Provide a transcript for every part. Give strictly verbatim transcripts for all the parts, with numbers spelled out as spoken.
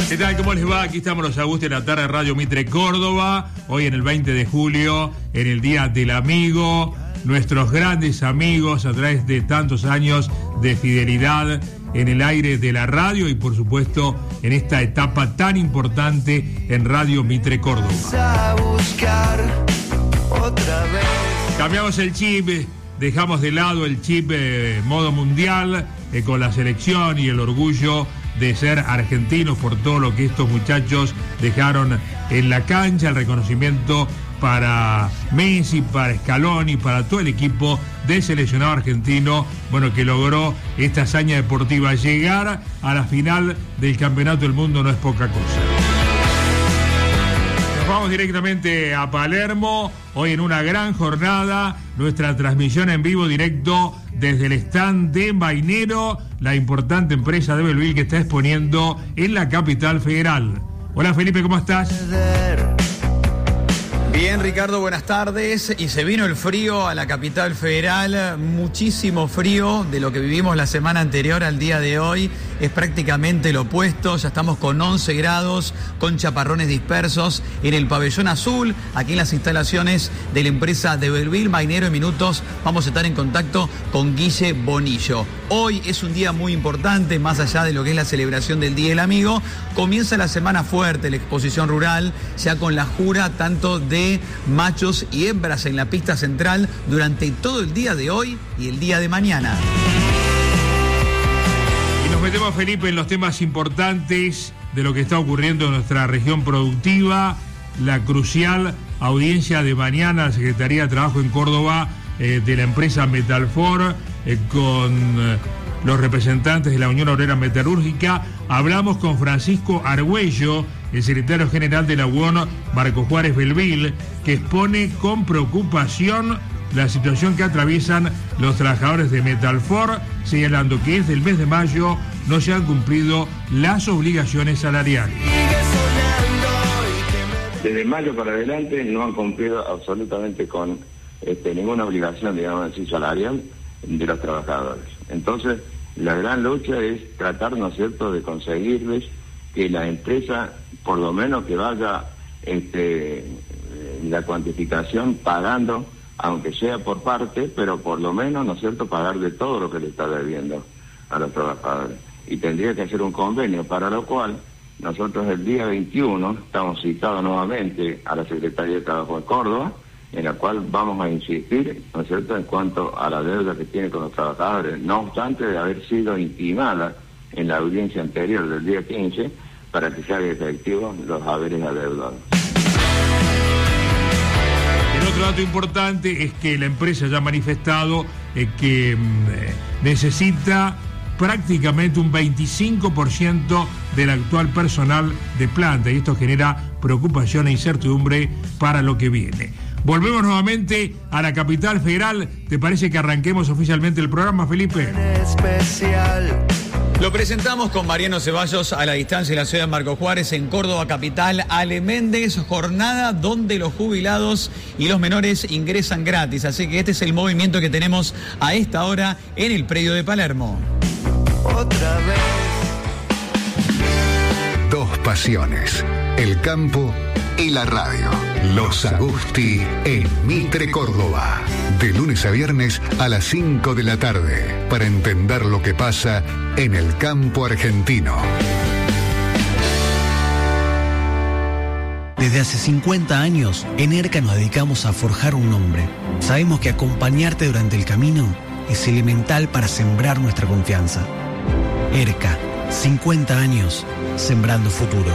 ¿Qué tal? ¿Cómo les va? Aquí estamos los Agustín en la tarde de Radio Mitre Córdoba. Hoy en el veinte de julio, en el Día del Amigo. Nuestros grandes amigos a través de tantos años de fidelidad en el aire de la radio y por supuesto en esta etapa tan importante en Radio Mitre Córdoba. Cambiamos el chip, dejamos de lado el chip eh, modo mundial eh, con la selección y el orgullo de ser argentinos por todo lo que estos muchachos dejaron en la cancha, el reconocimiento para Messi, para Scaloni, para todo el equipo del seleccionado argentino, bueno, que logró esta hazaña deportiva. Llegar a la final del Campeonato del Mundo no es poca cosa. Nos vamos directamente a Palermo, hoy en una gran jornada, nuestra transmisión en vivo directo desde el stand de Mainero, la importante empresa de Belville que está exponiendo en la capital federal. Hola Felipe, ¿cómo estás? Bien, Ricardo, buenas tardes. Y se vino el frío a la capital federal, muchísimo frío de lo que vivimos la semana anterior al día de hoy. Es prácticamente lo opuesto, ya estamos con once grados, con chaparrones dispersos en el pabellón azul, aquí en las instalaciones de la empresa de Belville. Mainero, en minutos vamos a estar en contacto con Guille Bonillo. Hoy es un día muy importante, más allá de lo que es la celebración del Día del Amigo. Comienza la semana fuerte, la exposición rural, ya con la jura tanto de machos y hembras en la pista central durante todo el día de hoy y el día de mañana. Y nos metemos, Felipe, en los temas importantes de lo que está ocurriendo en nuestra región productiva, la crucial audiencia de mañana a la Secretaría de Trabajo en Córdoba eh, de la empresa Metalfor eh, con eh, los representantes de la Unión Obrera Metalúrgica. Hablamos con Francisco Argüello, el secretario general de la U O N Marco Juárez Belville, que expone con preocupación la situación que atraviesan los trabajadores de Metalfor, señalando que desde el mes de mayo no se han cumplido las obligaciones salariales. Desde mayo para adelante no han cumplido absolutamente con este, ninguna obligación, digamos así, salarial de los trabajadores. Entonces, la gran lucha es tratar, ¿no es cierto?, de conseguirles que la empresa, por lo menos que vaya este, la cuantificación pagando, aunque sea por parte, pero por lo menos, ¿no es cierto?, pagar de todo lo que le está debiendo a los trabajadores. Y tendría que hacer un convenio, para lo cual nosotros el día veintiuno estamos citados nuevamente a la Secretaría de Trabajo de Córdoba, en la cual vamos a insistir, ¿no es cierto?, en cuanto a la deuda que tiene con los trabajadores, no obstante de haber sido intimada en la audiencia anterior del día quince, para que se hagan efectivos los haberes adeudados. El otro dato importante es que la empresa ya ha manifestado eh, que eh, necesita prácticamente un veinticinco por ciento del actual personal de planta, y esto genera preocupación e incertidumbre para lo que viene. Volvemos nuevamente a la capital federal. ¿Te parece que arranquemos oficialmente el programa, Felipe? Especial. Lo presentamos con Mariano Ceballos a la distancia de la ciudad de Marco Juárez, en Córdoba capital. Ale Méndez, jornada donde los jubilados y los menores ingresan gratis. Así que este es el movimiento que tenemos a esta hora en el predio de Palermo. Otra vez. Dos pasiones, el campo y la radio. Los Agusti en Mitre Córdoba. De lunes a viernes a las cinco de la tarde. Para entender lo que pasa en el campo argentino. Desde hace cincuenta años, en ERCA nos dedicamos a forjar un nombre. Sabemos que acompañarte durante el camino es elemental para sembrar nuestra confianza. ERCA, cincuenta años, sembrando futuro.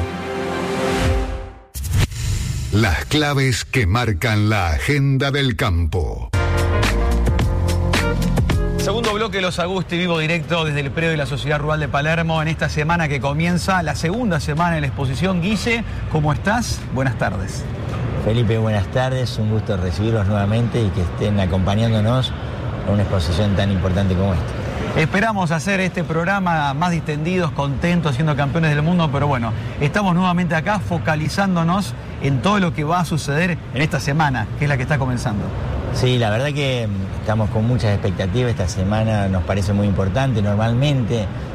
Las claves que marcan la agenda del campo. Segundo bloque de Los Agusti, vivo directo desde el predio de la Sociedad Rural de Palermo en esta semana que comienza, la segunda semana de la exposición. Guille, ¿cómo estás? Buenas tardes. Felipe, buenas tardes. Un gusto recibirlos nuevamente y que estén acompañándonos a una exposición tan importante como esta. Esperamos hacer este programa más distendidos, contentos, siendo campeones del mundo, pero bueno, estamos nuevamente acá focalizándonos en todo lo que va a suceder en esta semana, que es la que está comenzando. Sí, la verdad que estamos con muchas expectativas. Esta semana nos parece muy importante. Normalmente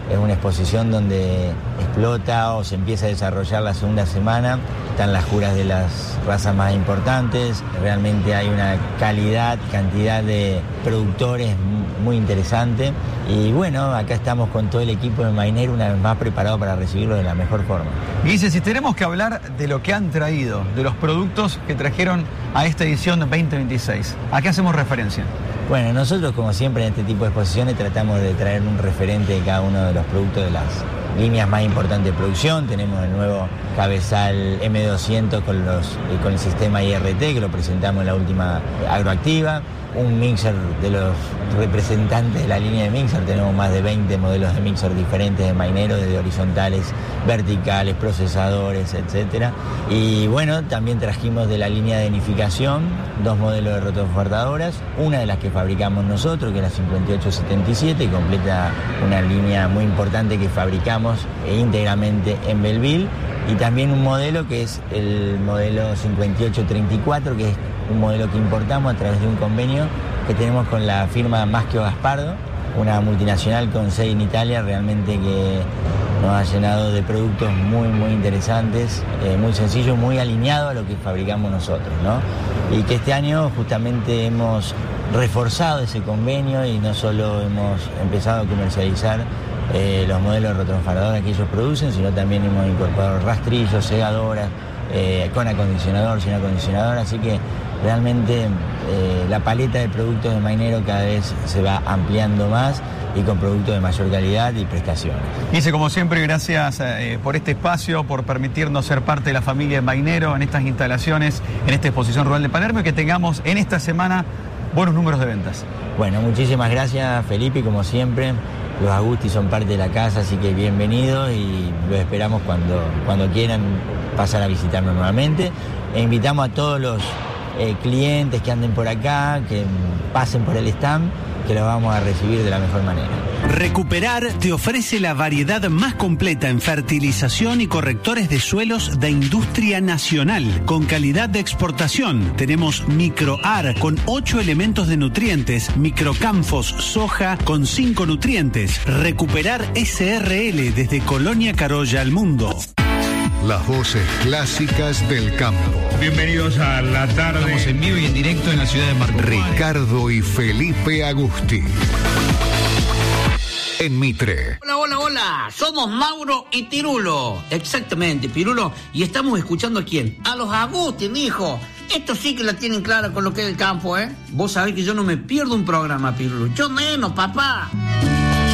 Es una exposición donde explota o se empieza a desarrollar la segunda semana. Están las juras de las razas más importantes. Realmente hay una calidad, cantidad de productores muy interesante. Y bueno, acá estamos con todo el equipo de Mainero una vez más preparado para recibirlo de la mejor forma. Guille, si tenemos que hablar de lo que han traído, de los productos que trajeron a esta edición veinte veintiséis, ¿a qué hacemos referencia? Bueno, nosotros como siempre en este tipo de exposiciones tratamos de traer un referente de cada uno de los productos de las líneas más importantes de producción. Tenemos el nuevo cabezal eme doscientos con, los, con el sistema I R T que lo presentamos en la última Agroactiva. Un mixer de los representantes de la línea de mixer. Tenemos más de veinte modelos de mixer diferentes de Mainero, desde horizontales, verticales, procesadores, etcétera. Y bueno, también trajimos de la línea de enificación dos modelos de rotofardadoras, una de las que fabricamos nosotros, que es la cincuenta y ocho setenta y siete, y completa una línea muy importante que fabricamos íntegramente en Belleville. Y también un modelo que es el modelo cincuenta y ocho treinta y cuatro, que es un modelo que importamos a través de un convenio que tenemos con la firma Maschio Gaspardo, una multinacional con sede en Italia, realmente que nos ha llenado de productos muy, muy interesantes, eh, muy sencillos, muy alineados a lo que fabricamos nosotros, ¿no? Y que este año justamente hemos reforzado ese convenio y no solo hemos empezado a comercializar eh, los modelos de rotofardadoras que ellos producen, sino también hemos incorporado rastrillos, segadoras, eh, con acondicionador, sin acondicionador, así que realmente eh, la paleta de productos de Mainero cada vez se va ampliando más y con productos de mayor calidad y prestaciones. Guille, como siempre, gracias eh, por este espacio, por permitirnos ser parte de la familia de Mainero en estas instalaciones, en esta exposición rural de Palermo, y que tengamos en esta semana buenos números de ventas. Bueno, muchísimas gracias, Felipe, como siempre. Los Agusti son parte de la casa, así que bienvenidos y los esperamos cuando, cuando quieran pasar a visitarnos nuevamente. E invitamos a todos los eh, clientes que anden por acá, que pasen por el stand, que los vamos a recibir de la mejor manera. Recuperar te ofrece la variedad más completa en fertilización y correctores de suelos de industria nacional, con calidad de exportación. Tenemos MicroAR con ocho elementos de nutrientes, Microcanfos soja con cinco nutrientes. Recuperar ese erre ele desde Colonia Carolla al mundo. Las voces clásicas del campo. Bienvenidos a la tarde. Estamos en vivo y en directo en la ciudad de Marco. Ricardo y Felipe Agusti. En Mitre. Hola, hola, hola. Somos Mauro y Pirulo. Exactamente, Pirulo. Y estamos escuchando a quién. A los Agusti, mijo. Estos sí que la tienen clara con lo que es el campo, ¿eh? Vos sabés que yo no me pierdo un programa, Pirulo. Yo menos, papá.